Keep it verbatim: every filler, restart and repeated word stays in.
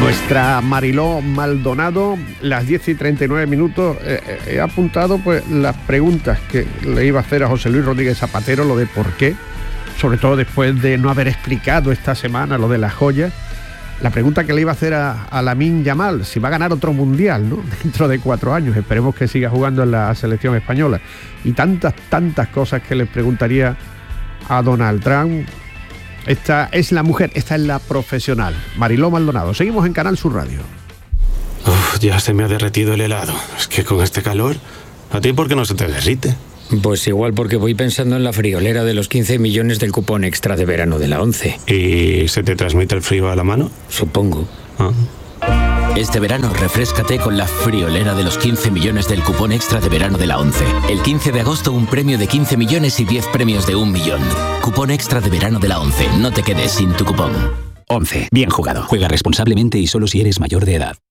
Nuestra Mariló Maldonado, las diez y treinta y nueve minutos, eh, eh, he apuntado pues las preguntas que le iba a hacer a José Luis Rodríguez Zapatero, lo de por qué, sobre todo después de no haber explicado esta semana lo de las joyas. La pregunta que le iba a hacer a, a Lamine Yamal, si va a ganar otro mundial, ¿no? Dentro de cuatro años, esperemos que siga jugando en la selección española. Y tantas, tantas cosas que le preguntaría a Donald Trump. Esta es la mujer, esta es la profesional, Mariló Maldonado. Seguimos en Canal Sur Radio. Uf, ya se me ha derretido el helado. Es que con este calor, ¿a ti por qué no se te derrite? Pues igual porque voy pensando en la friolera de los quince millones del cupón extra de verano de la ONCE. ¿Y se te transmite el frío a la mano? Supongo. Ah. Este verano refréscate con la friolera de los quince millones del cupón extra de verano de la ONCE. El quince de agosto un premio de quince millones y diez premios de un millón. Cupón extra de verano de la ONCE. No te quedes sin tu cupón. ONCE. Bien jugado. Juega responsablemente y solo si eres mayor de edad.